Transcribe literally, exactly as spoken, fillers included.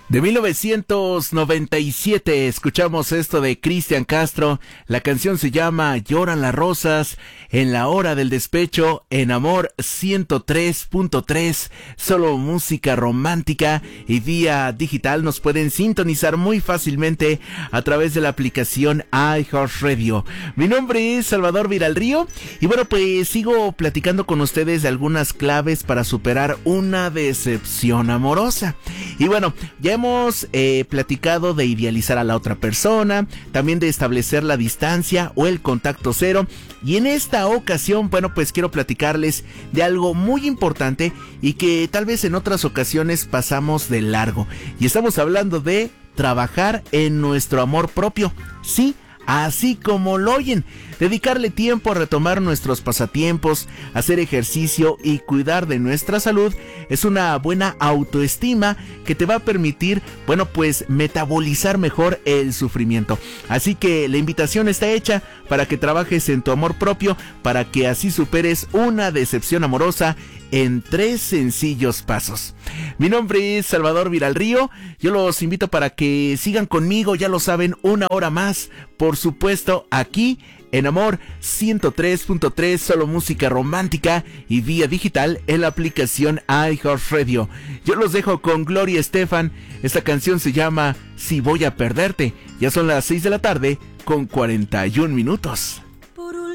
De mil novecientos noventa y siete escuchamos esto de Cristian Castro. La canción se llama Lloran las rosas, en la hora del despecho, en Amor ciento tres punto tres, solo música romántica y vía digital. Nos pueden sintonizar muy fácilmente a través de la aplicación iHeartRadio. Mi nombre es Salvador Viralrío y bueno, pues sigo platicando con ustedes de algunas claves para superar una decepción amorosa. Y bueno, ya hemos eh, platicado de idealizar a la otra persona, también de establecer la distancia o el contacto cero. Y en esta ocasión, bueno, pues quiero platicarles de algo muy importante y que tal vez en otras ocasiones pasamos de largo. Y estamos hablando de trabajar en nuestro amor propio. Sí, así como lo oyen, dedicarle tiempo a retomar nuestros pasatiempos, hacer ejercicio y cuidar de nuestra salud es una buena autoestima que te va a permitir, bueno, pues metabolizar mejor el sufrimiento. Así que la invitación está hecha para que trabajes en tu amor propio, para que así superes una decepción amorosa en tres sencillos pasos. Mi nombre es Salvador Viralrío. Yo los invito para que sigan conmigo, ya lo saben, una hora más, por supuesto, aquí en Amor ciento tres punto tres, solo música romántica y vía digital en la aplicación iHeartRadio. Yo los dejo con Gloria Estefan. Esta canción se llama Si voy a perderte. Ya son las seis de la tarde con cuarenta y un minutos.